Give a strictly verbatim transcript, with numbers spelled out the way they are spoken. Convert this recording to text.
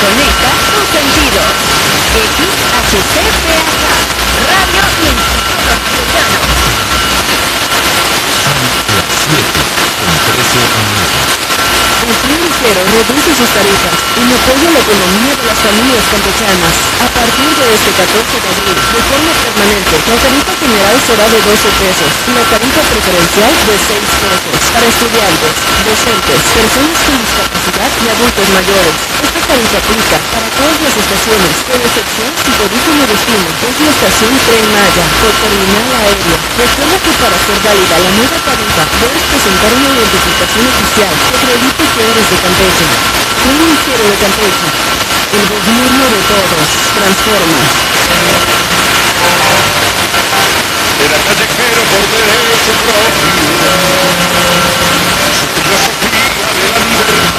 Conecta tus sentidos. X H C P H, Radio Instituto Campechano. El Plan Ligero reduce sus tarifas y apoya la economía de las familias campechanas. A partir de este catorce de abril, de forma permanente, la tarifa general será de doce pesos y la tarifa preferencial de seis pesos para estudiantes, docentes, personas con discapacidad y adultos mayores. Esta tarifa aplica para todas las estaciones, con excepción si tu origen o destino es la estación Tren Maya o terminal aérea. Recuerda que para ser válida la nueva tarifa debes presentar una identificación oficial que acredite que eres de Campeche. Un Ligero de Campeche. El gobierno de todos. Transforma. Era callejero por derecho propio. Su filosofía de la libertad